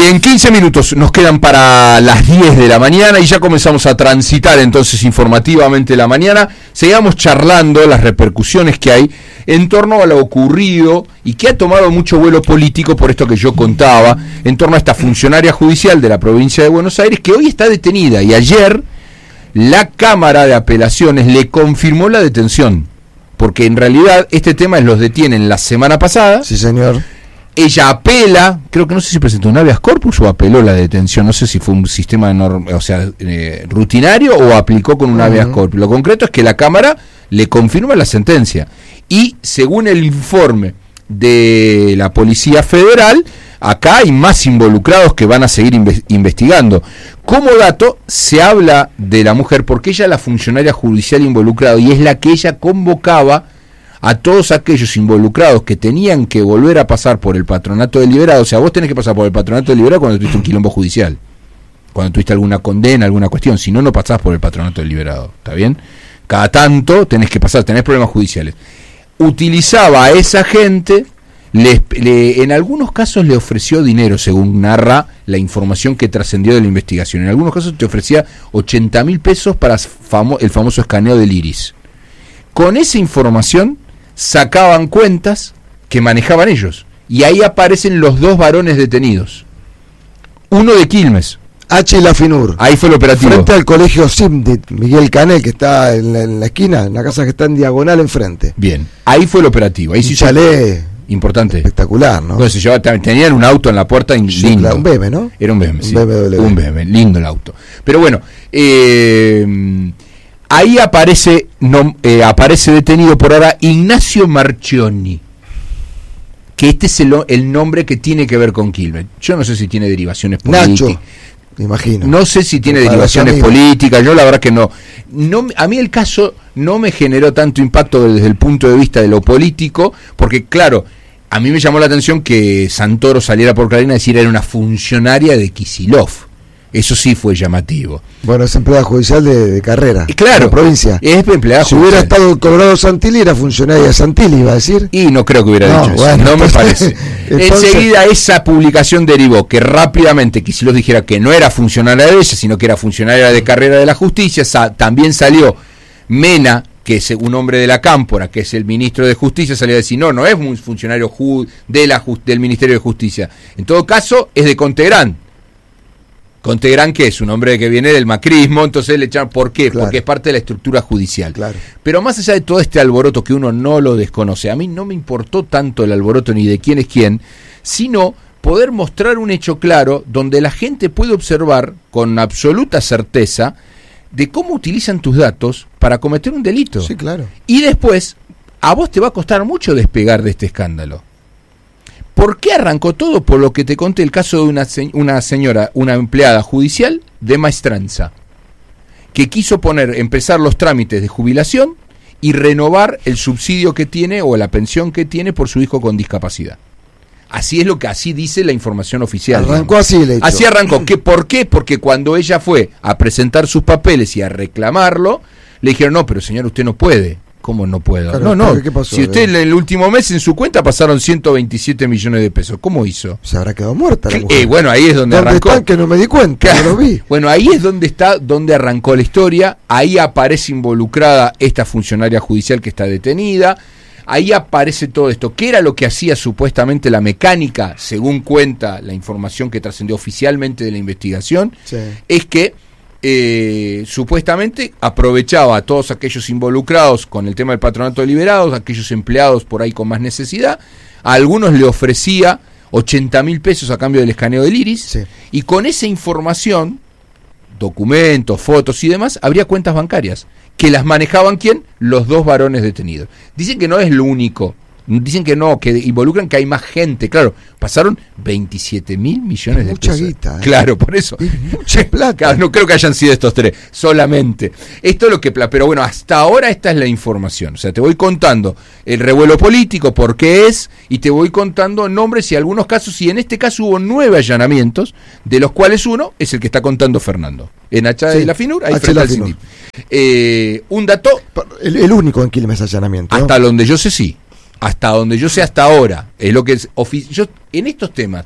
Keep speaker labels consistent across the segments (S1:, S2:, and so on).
S1: En 15 minutos nos quedan para las 10 de la mañana y ya comenzamos a transitar entonces informativamente la mañana. Sigamos charlando las repercusiones que hay en torno a lo ocurrido y que ha tomado mucho vuelo político por esto que yo contaba, en torno a esta funcionaria judicial de la provincia de Buenos Aires que hoy está detenida y ayer la Cámara de Apelaciones le confirmó la detención, porque en realidad este tema los detienen la semana pasada.
S2: Sí, señor.
S1: Ella apela, creo que no sé si presentó un habeas corpus o apeló la detención, no sé si fue un sistema rutinario o aplicó con un habeas corpus. Lo concreto es que la Cámara le confirma la sentencia y según el informe de la Policía Federal, acá hay más involucrados que van a seguir investigando. Como dato, se habla de la mujer porque ella es la funcionaria judicial involucrada y es la que ella convocaba a todos aquellos involucrados que tenían que volver a pasar por el patronato deliberado. O sea, vos tenés que pasar por el patronato deliberado cuando tuviste un quilombo judicial, cuando tuviste alguna condena, alguna cuestión. Si no, no pasás por el patronato deliberado, ¿está bien? Cada tanto tenés que pasar, tenés problemas judiciales. Utilizaba a esa gente, en algunos casos le ofreció dinero, según narra la información que trascendió de la investigación. En algunos casos te ofrecía 80.000 pesos para el famoso escaneo del iris. Con esa información sacaban cuentas que manejaban ellos. Y ahí aparecen los dos varones detenidos. Uno de Quilmes.
S2: H. y la FINUR.
S1: Ahí fue el operativo.
S2: Frente al colegio Simdit, Miguel Canel, que está en la esquina, en la casa que está en diagonal enfrente.
S1: Bien, ahí fue el operativo. Ahí
S2: un chalet
S1: importante.
S2: Espectacular, ¿no?
S1: Entonces tenían un auto en la puerta lindo.
S2: Sí, un BM, ¿no?
S1: Era un BM, sí.
S2: Un
S1: BM, lindo el auto. Pero bueno, ahí aparece detenido por ahora Ignacio Marchionni, que este es el nombre que tiene que ver con Quilmes. Yo no sé si tiene derivaciones políticas.
S2: Nacho, me imagino.
S1: No sé si tiene derivaciones políticas, yo la verdad que no. A mí el caso no me generó tanto impacto desde el punto de vista de lo político, porque claro, a mí me llamó la atención que Santoro saliera por Clarín a decir era una funcionaria de Kicillof. Eso sí fue llamativo.
S2: Bueno, es empleada judicial de carrera.
S1: Claro,
S2: de la provincia.
S1: Es empleada
S2: si
S1: judicial.
S2: Hubiera estado Colorado Santilli, era funcionaria de Santilli, iba a decir.
S1: Y no creo que hubiera dicho
S2: bueno,
S1: eso. No me parece.
S2: Entonces,
S1: enseguida esa publicación derivó que rápidamente Kicillof dijera que no era funcionaria de ella, sino que era funcionaria de carrera de la justicia. También salió Mena, que es un hombre de la Cámpora, que es el ministro de Justicia, salió a decir, no es un funcionario del Ministerio de Justicia. En todo caso, es de Contegrán. Contegrán, que es un hombre que viene del macrismo, entonces le echan, ¿por qué?
S2: Claro.
S1: Porque es parte de la estructura judicial.
S2: Claro.
S1: Pero más allá de todo este alboroto que uno no lo desconoce, a mí no me importó tanto el alboroto ni de quién es quién, sino poder mostrar un hecho claro donde la gente puede observar con absoluta certeza de cómo utilizan tus datos para cometer un delito.
S2: Sí, claro.
S1: Y después, a vos te va a costar mucho despegar de este escándalo. ¿Por qué arrancó todo? Por lo que te conté, el caso de una señora, una empleada judicial de Maestranza, que quiso empezar los trámites de jubilación y renovar el subsidio que tiene o la pensión que tiene por su hijo con discapacidad. Así dice la información oficial.
S2: Arrancó así el hecho.
S1: Así arrancó. ¿Por qué? Porque cuando ella fue a presentar sus papeles y a reclamarlo, le dijeron, no, pero señor, usted no puede. ¿Cómo no puedo?
S2: Claro,
S1: no.
S2: ¿qué pasó?
S1: Si usted en el último mes en su cuenta pasaron 127 millones de pesos. ¿Cómo hizo?
S2: Se habrá quedado muerta la mujer.
S1: Bueno, ahí es donde arrancó.
S2: Están, que no me di cuenta, no lo vi.
S1: Bueno, ahí es donde arrancó la historia. Ahí aparece involucrada esta funcionaria judicial que está detenida. Ahí aparece todo esto. ¿Qué era lo que hacía supuestamente la mecánica, según cuenta la información que trascendió oficialmente de la investigación?
S2: Sí.
S1: Es que supuestamente aprovechaba a todos aquellos involucrados con el tema del patronato de liberados, aquellos empleados por ahí con más necesidad. A algunos le ofrecía 80.000 pesos a cambio del escaneo del iris.
S2: Sí.
S1: Y con esa información, documentos, fotos y demás, habría cuentas bancarias que las manejaban ¿quién? Los dos varones detenidos. Dicen que no es lo único, dicen que no, que involucran que hay más gente. Claro, pasaron 27.000 millones de pesos.
S2: Mucha guita,
S1: Claro, por eso.
S2: Mucha plata.
S1: Claro, no creo que hayan sido estos tres, solamente. Esto es lo que... Pero bueno, hasta ahora esta es la información. O sea, te voy contando el revuelo político, por qué es, y te voy contando nombres y algunos casos, y en este caso hubo 9 allanamientos, de los cuales uno es el que está contando Fernando. En H. de la FINUR, ahí frente al Cindy. Un dato...
S2: El único en Quilmes allanamiento, ¿no?
S1: Hasta donde yo sé, sí. Hasta donde yo sé hasta ahora. Es lo que es yo en estos temas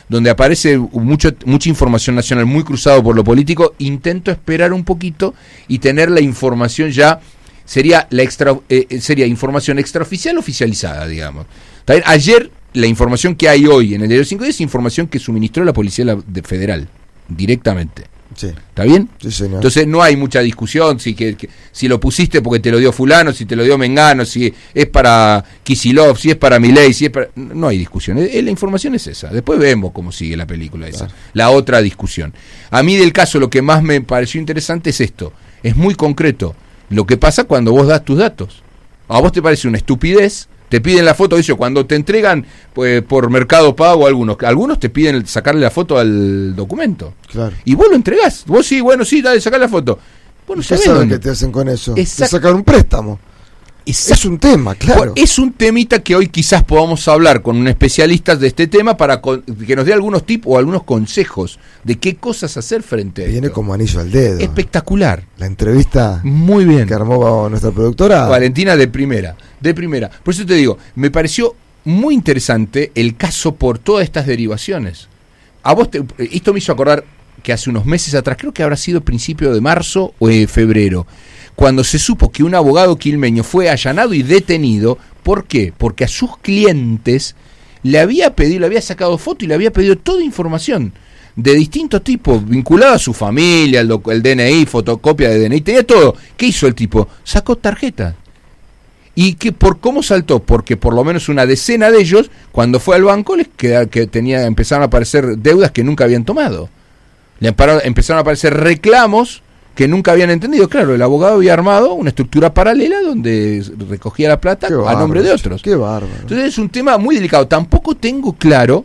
S1: donde aparece mucha información nacional muy cruzado por lo político, intento esperar un poquito y tener la información ya, sería información extraoficial oficializada, digamos. También, ayer, la información que hay hoy en el diario 5 es información que suministró la Policía Federal, directamente.
S2: Sí.
S1: ¿Está bien?
S2: Sí, señor.
S1: Entonces no hay mucha discusión si lo pusiste porque te lo dio fulano, si te lo dio Mengano, si es para Kicillof, si es para Milei, no hay discusión. La información es esa. Después vemos cómo sigue la película esa. Claro. La otra discusión. A mí del caso lo que más me pareció interesante es esto. Es muy concreto. Lo que pasa cuando vos das tus datos. A vos te parece una estupidez. Te piden la foto, eso, cuando te entregan pues, por Mercado Pago algunos te piden sacarle la foto al documento.
S2: Claro. Y
S1: vos lo entregás. Vos sí, dale, sacar la foto.
S2: Bueno, ¿qué saben qué te hacen con eso? Te sacan un préstamo. Es un tema, claro.
S1: Es un temita que hoy quizás podamos hablar con un especialista de este tema para que nos dé algunos tips o algunos consejos de qué cosas hacer frente a esto.
S2: Viene como anillo al dedo.
S1: Espectacular.
S2: La entrevista
S1: muy bien
S2: que armó nuestra productora
S1: Valentina de primera. Por eso te digo, me pareció muy interesante el caso por todas estas derivaciones. Esto me hizo acordar que hace unos meses atrás, creo que habrá sido principio de marzo o de febrero, cuando se supo que un abogado quilmeño fue allanado y detenido. ¿Por qué? Porque a sus clientes le había sacado foto y le había pedido toda información de distintos tipos, vinculada a su familia, el DNI, fotocopia de DNI, tenía todo. ¿Qué hizo el tipo? Sacó tarjeta. ¿Y por cómo saltó? Porque por lo menos una decena de ellos, cuando fue al banco, empezaron a aparecer deudas que nunca habían tomado. Empezaron a aparecer reclamos que nunca habían entendido. Claro, el abogado había armado una estructura paralela donde recogía la plata a nombre de otros.
S2: Qué bárbaro.
S1: Entonces es un tema muy delicado. Tampoco tengo claro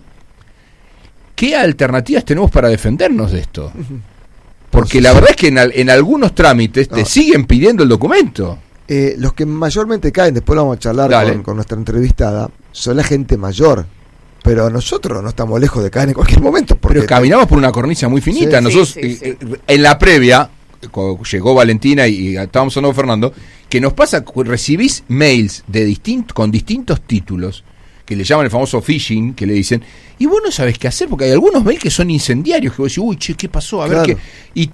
S1: qué alternativas tenemos para defendernos de esto. Porque la verdad es que en algunos trámites te siguen pidiendo el documento.
S2: Los que mayormente caen, después lo vamos a charlar con nuestra entrevistada, son la gente mayor. Pero nosotros no estamos lejos de caer en cualquier momento.
S1: Pero caminamos por una cornisa muy finita. Sí, nosotros, sí. En la previa, cuando llegó Valentina y estábamos hablando con Fernando, que nos pasa, recibís mails con distintos títulos, que le llaman el famoso phishing, que le dicen, y vos no sabés qué hacer, porque hay algunos mails que son incendiarios, que vos decís, uy, che, ¿qué pasó? A ver qué. Y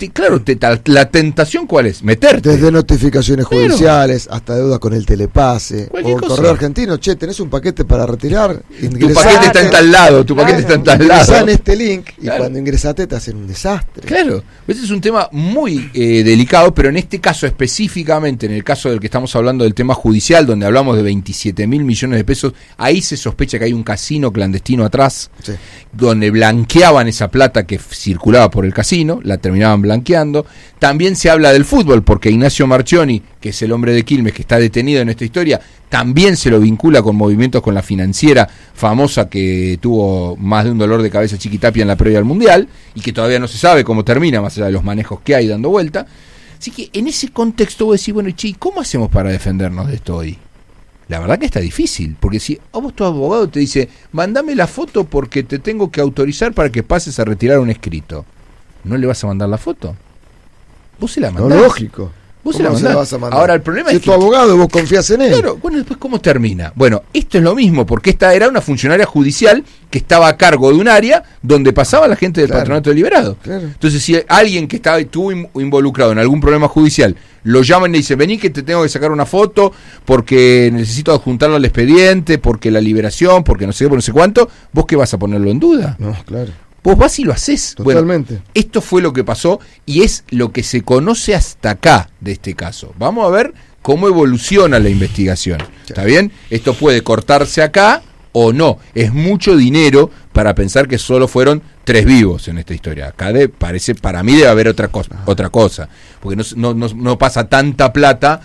S1: la tentación, ¿cuál es? Meterte.
S2: Desde notificaciones judiciales hasta deudas con el telepase, o el correo argentino, che, tenés un paquete para retirar.
S1: Tu paquete está en tal lado,
S2: ingresá en este link, y cuando ingresaste te hacen un desastre.
S1: Claro, ese es un tema muy delicado, pero en este caso específicamente, en el caso del que estamos hablando del tema judicial, donde hablamos de 27.000 millones de pesos, ahí se sospecha que hay un casino clandestino atrás, donde blanqueaban esa plata que circulaba por el casino, la terminaban blanqueando. También se habla del fútbol, porque Ignacio Marchioni, que es el hombre de Quilmes que está detenido en esta historia, también se lo vincula con movimientos con la financiera famosa que tuvo más de un dolor de cabeza Chiquitapia en la previa al Mundial, y que todavía no se sabe cómo termina, más allá de los manejos que hay dando vuelta. Así que en ese contexto vos decís, bueno, che, ¿cómo hacemos para defendernos de esto hoy? La verdad que está difícil, porque si a vos tu abogado te dice, mandame la foto porque te tengo que autorizar para que pases a retirar un escrito, ¿no le vas a mandar la foto? Vos se la mandás.
S2: No, lógico.
S1: Vos se la vas a mandar. Ahora el problema
S2: es que tu abogado, vos confías en él.
S1: Claro, bueno, después ¿cómo termina? Bueno, esto es lo mismo, porque esta era una funcionaria judicial que estaba a cargo de un área donde pasaba la gente del Patronato Deliberado. Claro. Entonces, si alguien que estuvo involucrado en algún problema judicial lo llaman y le dicen, vení que te tengo que sacar una foto porque necesito adjuntarlo al expediente, porque la liberación, porque no sé qué, por no sé cuánto, ¿vos qué vas a ponerlo en duda?
S2: No, claro.
S1: Vos vas y lo haces.
S2: Totalmente.
S1: Bueno, esto fue lo que pasó y es lo que se conoce hasta acá de este caso. Vamos a ver cómo evoluciona la investigación. ¿Está bien? Esto puede cortarse acá o no. Es mucho dinero para pensar que solo fueron 3 vivos en esta historia. Acá para mí debe haber otra cosa. Porque no pasa tanta plata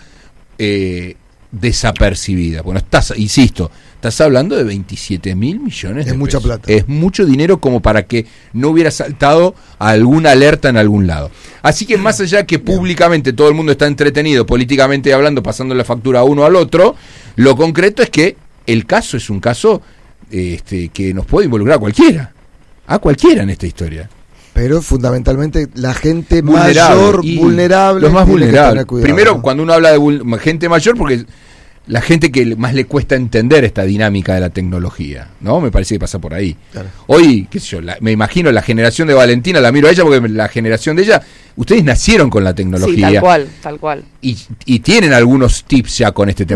S1: desapercibida. Bueno, estás hablando de 27.000 millones de pesos.
S2: Es mucha plata.
S1: Es mucho dinero como para que no hubiera saltado alguna alerta en algún lado. Así que más allá que públicamente todo el mundo está entretenido, políticamente hablando, pasando la factura a uno al otro, lo concreto es que el caso es un caso que nos puede involucrar a cualquiera en esta historia.
S2: Pero fundamentalmente la gente vulnerable,
S1: los más vulnerables.
S2: Cuidado,
S1: primero,
S2: ¿no?
S1: cuando uno habla de gente mayor, porque la gente que más le cuesta entender esta dinámica de la tecnología, ¿no? Me parece que pasa por ahí. Claro. Hoy, qué sé yo, me imagino la generación de Valentina, la miro a ella porque la generación de ella, ustedes nacieron con la tecnología.
S3: Sí, tal cual.
S1: Y tienen algunos tips ya con este tema.